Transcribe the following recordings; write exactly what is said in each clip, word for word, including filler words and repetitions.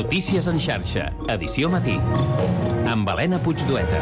Notícies en xarxa, edició matí, amb Helena Puigdueta.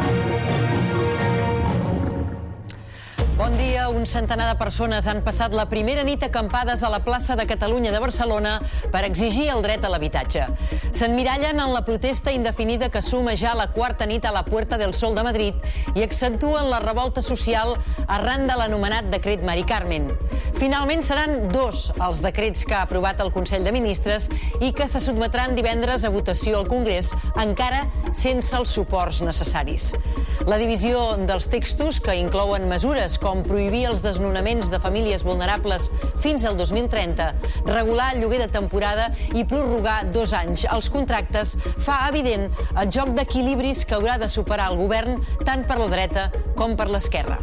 Bon dia. Un centenar de persones han passat la primera nit acampades a la plaça de Catalunya de Barcelona per exigir el dret a l'habitatge. S'emmirallen en la protesta indefinida que suma ja la quarta nit a la Puerta del Sol de Madrid i accentuen la revolta social arran de l'anomenat decret Mari Carmen. Finalment seran dos els decrets que ha aprovat el Consell de Ministres i que se sotmetran divendres a votació al Congrés, encara sense els suports necessaris. La divisió dels textos, que inclouen mesures com prohibir els desnonaments de famílies vulnerables fins al dos mil trenta, regular el lloguer de temporada i prorrogar dos anys els contractes, fa evident el joc d'equilibris que haurà de superar el govern tant per la dreta com per l'esquerra.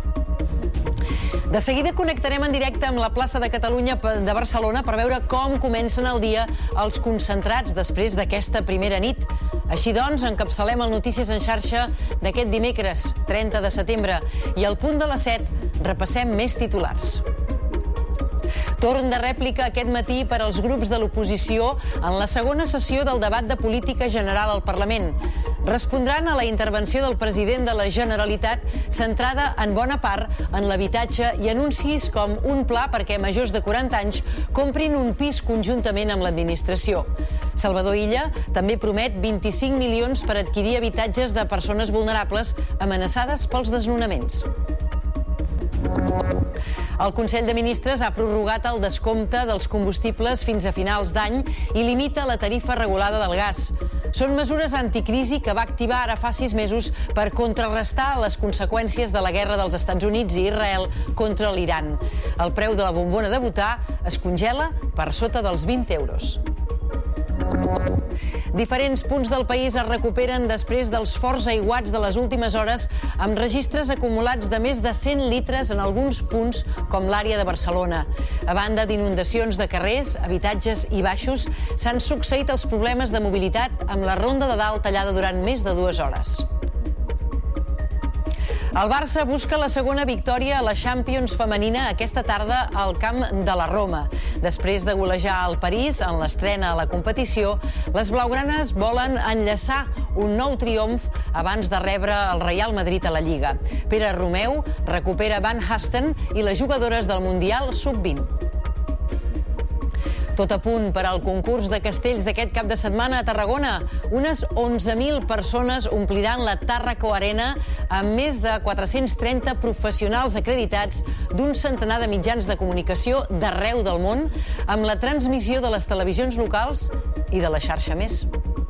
De seguida connectarem en directe amb la plaça de Catalunya de Barcelona per veure com comencen el dia els concentrats després d'aquesta primera nit. Així doncs, encapçalem el Notícies en xarxa d'aquest dimecres, trenta de setembre, i al punt de les set repassem més titulars. Torn de rèplica aquest matí per als grups de l'oposició en la segona sessió del debat de política general al Parlament. Respondran a la intervenció del president de la Generalitat centrada en bona part en l'habitatge i anuncis com un pla perquè majors de quaranta anys comprin un pis conjuntament amb l'administració. Salvador Illa també promet vint-i-cinc milions per adquirir habitatges de persones vulnerables amenaçades pels desnonaments. El Consell de Ministres ha prorrogat el descompte dels combustibles fins a finals d'any i limita la tarifa regulada del gas. Són mesures anticrisi que va activar ara fa sis mesos per contrarrestar les conseqüències de la guerra dels Estats Units i Israel contra l'Iran. El preu de la bombona de butà es congela per sota dels vint euros. Diferents punts del país es recuperen després dels forts aiguats de les últimes hores, amb registres acumulats de més de cent litres en alguns punts, com l'àrea de Barcelona. A banda d'inundacions de carrers, habitatges i baixos, s'han succeït els problemes de mobilitat amb la ronda de dalt tallada durant més de dues hores. El Barça busca la segona victòria a la Champions femenina aquesta tarda al camp de la Roma. Després de golejar el París en l'estrena a la competició, les blaugranes volen enllaçar un nou triomf abans de rebre el Real Madrid a la Lliga. Pere Romeu recupera Van Hasten i les jugadores del Mundial sub vint. Tot a punt per al concurs de castells d'aquest cap de setmana a Tarragona. Unes onze mil persones ompliran la Tàrraco Arena amb més de quatre-cents trenta professionals acreditats d'un centenar de mitjans de comunicació d'arreu del món, amb la transmissió de les televisions locals i de la xarxa Més.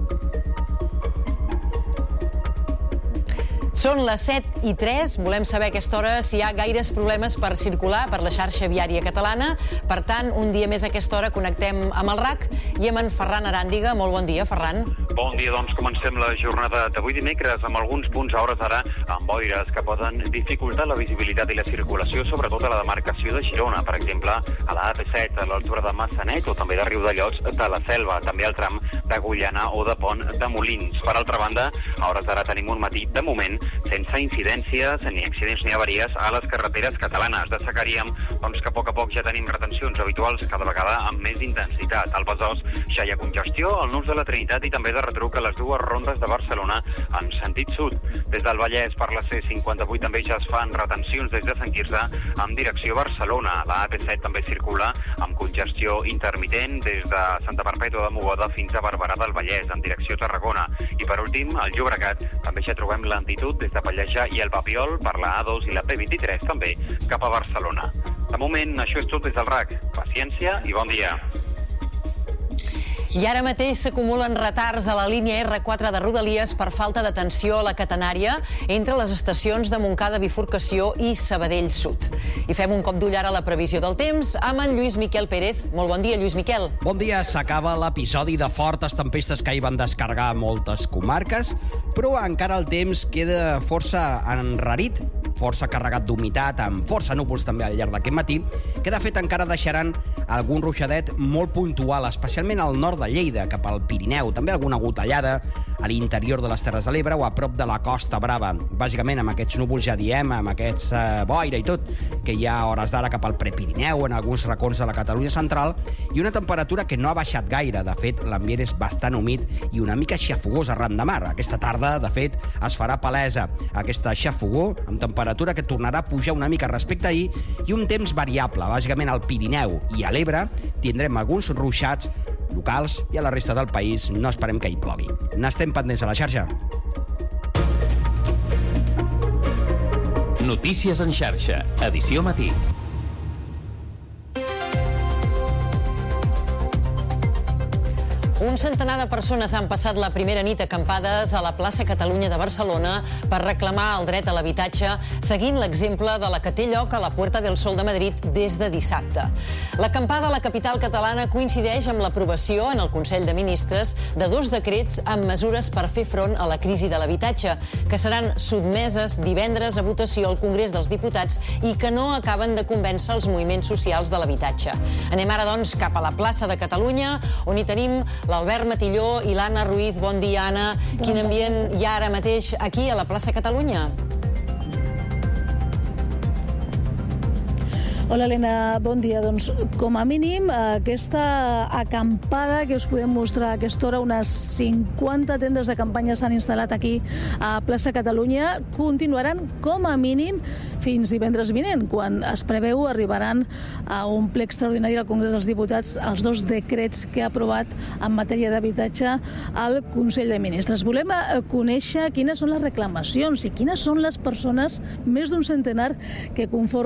Són les set i tres. Volem saber a aquesta hora si hi ha gaires problemes per circular per la xarxa viària catalana. Per tant, un dia més a aquesta hora connectem amb el R A C i amb en Ferran Aràndiga. Molt bon dia, Ferran. Bon dia, doncs comencem la jornada d'avui dimecres amb alguns punts a hores d'ara amb boires que poden dificultar la visibilitat i la circulació, sobretot a la demarcació de Girona, per exemple, a la A P set, a l'altura de Massanet o també de Riudellots de la Selva, també al tram d'Agullana o de Pont de Molins. Per altra banda, a hores d'ara tenim un matí, de moment, sense incidències ni accidents ni avaries a les carreteres catalanes. Destacaríem doncs, que a poc a poc ja tenim retencions habituals cada vegada amb més intensitat. Al Besòs ja hi ha congestió, al Nus de la Trinitat i també de retruc a les dues rondes de Barcelona en sentit sud. Des del Vallès per la C cinquanta-vuit també ja es fan retencions des de Sant Quirze en direcció a Barcelona. La A P set també circula amb congestió intermitent des de Santa Perpètua de Mogoda fins a Barberà del Vallès en direcció a Tarragona. I per últim, al Llobregat també ja trobem lentitud des de Pallejà i el Papiol per la A dos i la P vint-i-tres també cap a Barcelona. De moment, això és tot des del R A C. Paciència i bon dia. I ara mateix s'acumulen retards a la línia R quatre de Rodalies per falta d'atenció a la catenària entre les estacions de Montcada Bifurcació i Sabadell Sud. I fem un cop d'ull ara a la previsió del temps amb en Lluís Miquel Pérez. Molt bon dia, Lluís Miquel. Bon dia. S'acaba l'episodi de fortes tempestes que hi van descarregar moltes comarques, però encara el temps queda força enrarit, força carregat d'humitat, amb força núvols també al llarg d'aquest matí, que de fet encara deixaran algun ruixadet molt puntual, especialment al nord de Lleida, cap al Pirineu, també alguna gotellada a l'interior de les Terres de l'Ebre o a prop de la Costa Brava. Bàsicament, amb aquests núvols, ja diem, amb aquests eh, boira i tot, que hi ha a hores d'ara cap al Prepirineu, en alguns racons de la Catalunya central, i una temperatura que no ha baixat gaire. De fet, l'ambient és bastant humit i una mica xafogós arran de mar. Aquesta tarda, de fet, es farà palesa aquesta xafogó, amb temperatura que tornarà a pujar una mica respecte a ahir, i un temps variable. Bàsicament, al Pirineu i a l'Ebre tindrem alguns ruixats locals i a la resta del país no esperem que hi plogui. N'estem pendents a la xarxa. Notícies en xarxa, edició matí. Un centenar de persones han passat la primera nit acampades a la plaça Catalunya de Barcelona per reclamar el dret a l'habitatge, seguint l'exemple de la que té lloc a la Puerta del Sol de Madrid des de dissabte. L'acampada a la capital catalana coincideix amb l'aprovació en el Consell de Ministres de dos decrets amb mesures per fer front a la crisi de l'habitatge, que seran sotmeses divendres a votació al Congrés dels Diputats i que no acaben de convèncer els moviments socials de l'habitatge. Anem ara, doncs, cap a la plaça de Catalunya, on hi tenim l'Albert Matilló i l'Anna Ruiz. Bon dia, Anna. Quin ambient hi ha ara mateix aquí a la plaça Catalunya? Hola, Helena, bon dia. Doncs, com a mínim, aquesta acampada que us podem mostrar a aquesta hora, unes cinquanta tendes de campanya s'han instal·lat aquí a plaça Catalunya, continuaran com a mínim fins divendres vinent, quan es preveu arribaran a un ple extraordinari al Congrés dels Diputats els dos decrets que ha aprovat en matèria d'habitatge al Consell de Ministres. Volem conèixer quines són les reclamacions i quines són les persones, més d'un centenar, que conformen